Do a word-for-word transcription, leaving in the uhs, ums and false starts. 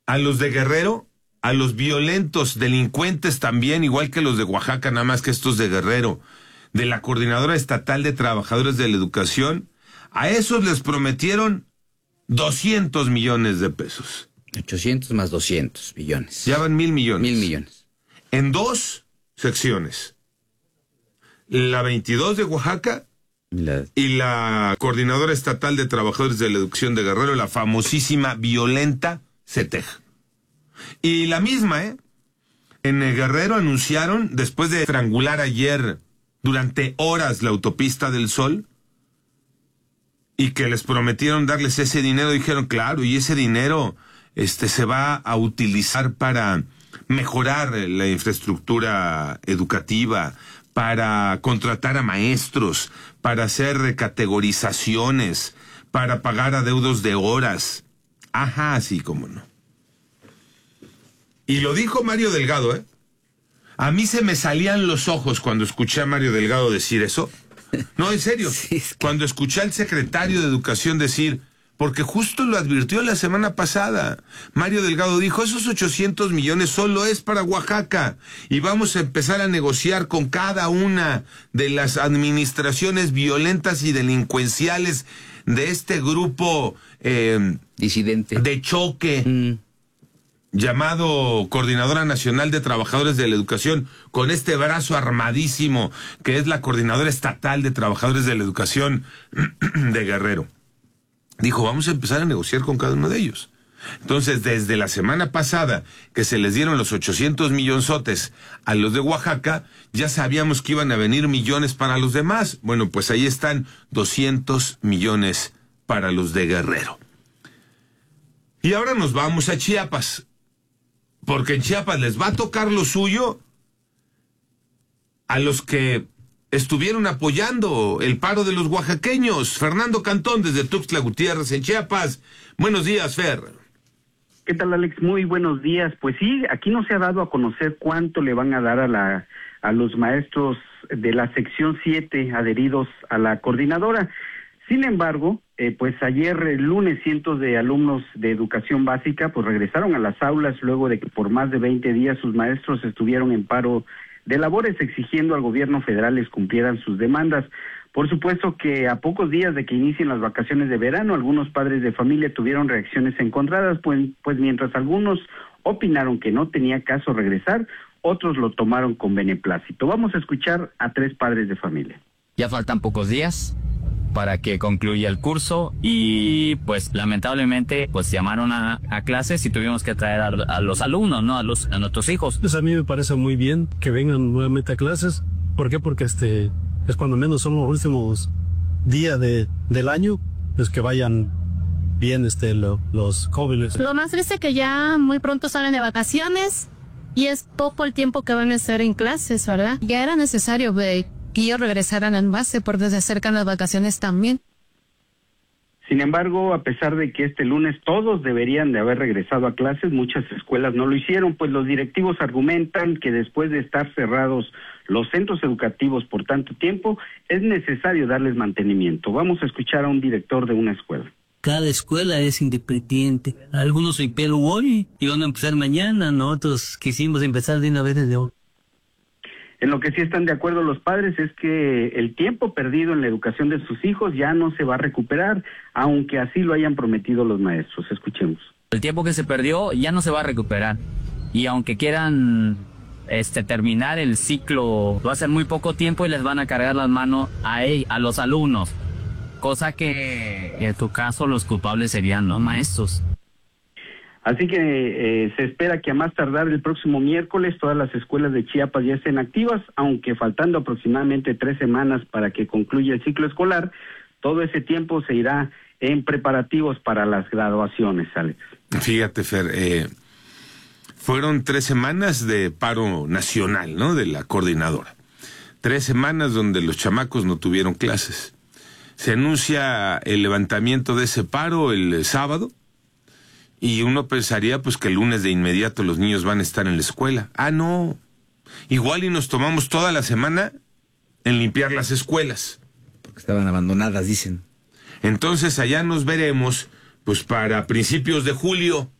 a los de Guerrero, a los violentos, delincuentes también, igual que los de Oaxaca, nada más que estos de Guerrero, de la Coordinadora Estatal de Trabajadores de la Educación, a esos les prometieron doscientos millones de pesos. ochocientos más doscientos millones. Ya van mil millones. Mil millones. En dos secciones. La veintidós de Oaxaca La... y la Coordinadora Estatal de Trabajadores de la Educación de Guerrero, la famosísima violenta CETEG. Y la misma, ¿eh? En el Guerrero anunciaron, después de estrangular ayer durante horas la autopista del Sol, y que les prometieron darles ese dinero, dijeron, claro, y ese dinero este se va a utilizar para mejorar la infraestructura educativa, para contratar a maestros, para hacer categorizaciones, para pagar adeudos de horas. Ajá, así como no. Y lo dijo Mario Delgado, ¿eh? A mí se me salían los ojos cuando escuché a Mario Delgado decir eso. No, en serio. Sí, es que... Cuando escuché al secretario de Educación decir, porque justo lo advirtió la semana pasada, Mario Delgado dijo, esos ochocientos millones solo es para Oaxaca y vamos a empezar a negociar con cada una de las administraciones violentas y delincuenciales de este grupo eh, disidente de choque. Mm. Llamado Coordinadora Nacional de Trabajadores de la Educación, con este brazo armadísimo que es la Coordinadora Estatal de Trabajadores de la Educación de Guerrero. Dijo, vamos a empezar a negociar con cada uno de ellos. Entonces, desde la semana pasada que se les dieron los ochocientos millonzotes a los de Oaxaca, ya sabíamos que iban a venir millones para los demás. Bueno, pues ahí están doscientos millones para los de Guerrero. Y ahora nos vamos a Chiapas. Porque en Chiapas les va a tocar lo suyo a los que estuvieron apoyando el paro de los oaxaqueños. Fernando Cantón, desde Tuxtla Gutiérrez, en Chiapas. Buenos días, Fer. ¿Qué tal, Alex? Muy buenos días. Pues sí, aquí no se ha dado a conocer cuánto le van a dar a la a los maestros de la sección siete adheridos a la coordinadora. Sin embargo, eh, pues ayer, el lunes, cientos de alumnos de educación básica pues regresaron a las aulas luego de que por más de veinte días sus maestros estuvieron en paro de labores exigiendo al gobierno federal les cumplieran sus demandas. Por supuesto que a pocos días de que inicien las vacaciones de verano, algunos padres de familia tuvieron reacciones encontradas, pues, pues mientras algunos opinaron que no tenía caso regresar, otros lo tomaron con beneplácito. Vamos a escuchar a tres padres de familia. Ya faltan pocos días para que concluya el curso y pues lamentablemente pues llamaron a, a clases y tuvimos que traer a, a los alumnos, ¿no? A los a nuestros hijos. Pues a mí me parece muy bien que vengan nuevamente a clases. ¿Por qué? Porque este es cuando menos son los últimos días de, del año, pues que vayan bien este lo, los jóvenes. Lo más triste es que ya muy pronto salen de vacaciones y es poco el tiempo que van a estar en clases, ¿verdad? Ya era necesario ve, que ellos regresaran al base porque se acercan las vacaciones también. Sin embargo, a pesar de que este lunes todos deberían de haber regresado a clases, muchas escuelas no lo hicieron, pues los directivos argumentan que después de estar cerrados los centros educativos por tanto tiempo, es necesario darles mantenimiento. Vamos a escuchar a un director de una escuela. Cada escuela es independiente. Algunos empezaron hoy y van a empezar mañana, nosotros quisimos empezar de una vez desde hoy. En lo que sí están de acuerdo los padres es que el tiempo perdido en la educación de sus hijos ya no se va a recuperar, aunque así lo hayan prometido los maestros. Escuchemos. El tiempo que se perdió ya no se va a recuperar y aunque quieran este terminar el ciclo, va a ser muy poco tiempo y les van a cargar las manos a, él, a los alumnos, cosa que en tu caso los culpables serían los maestros. Así que eh, se espera que a más tardar el próximo miércoles todas las escuelas de Chiapas ya estén activas, aunque faltando aproximadamente tres semanas para que concluya el ciclo escolar, todo ese tiempo se irá en preparativos para las graduaciones, Alex. Fíjate, Fer, eh, fueron tres semanas de paro nacional, ¿no?, de la coordinadora. Tres semanas donde los chamacos no tuvieron clases. Se anuncia el levantamiento de ese paro el sábado, y uno pensaría pues que el lunes de inmediato los niños van a estar en la escuela. Ah, no. Igual y nos tomamos toda la semana en limpiar las escuelas. Porque estaban abandonadas, dicen. Entonces allá nos veremos pues para principios de julio.